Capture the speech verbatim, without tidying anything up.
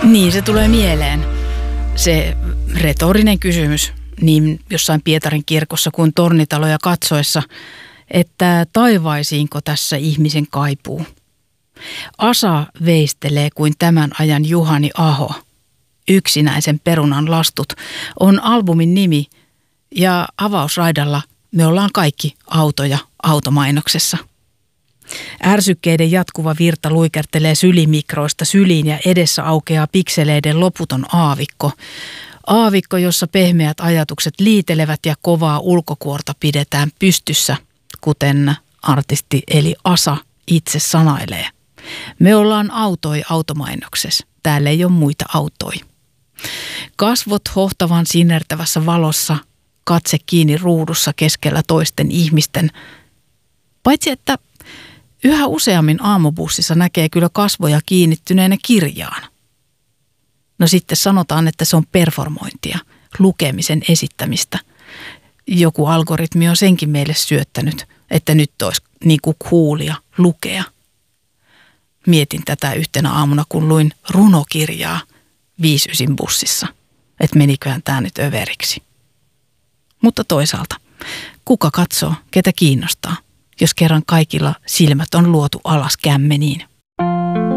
Niin se tulee mieleen. Se retorinen kysymys niin jossain Pietarin kirkossa kuin tornitaloja katsoessa, että taivaisiinko tässä ihmisen kaipuu. Asa veistelee kuin tämän ajan Juhani Aho. Yksinäisen perunan lastut on albumin nimi ja avausraidalla me ollaan kaikki autoja automainoksessa. Ärsykkeiden jatkuva virta luikertelee sylimikroista syliin ja edessä aukeaa pikseleiden loputon aavikko. Aavikko, jossa pehmeät ajatukset liitelevät ja kovaa ulkokuorta pidetään pystyssä, kuten artisti eli Asa itse sanailee. Me ollaan autoi automainoksessa. Täällä ei ole muita autoi. Kasvot hohtavan sinertävässä valossa, katse kiinni ruudussa keskellä toisten ihmisten. Paitsi että yhä useammin aamubussissa näkee kyllä kasvoja kiinnittyneenä kirjaan. No sitten sanotaan, että se on performointia, lukemisen esittämistä. Joku algoritmi on senkin meille syöttänyt, että nyt olisi niin kuin coolia lukea. Mietin tätä yhtenä aamuna, kun luin runokirjaa viisysin bussissa, että meniköhän tämä nyt överiksi. Mutta toisaalta, kuka katsoo, ketä kiinnostaa, jos kerran kaikilla silmät on luotu alas kämmeniin?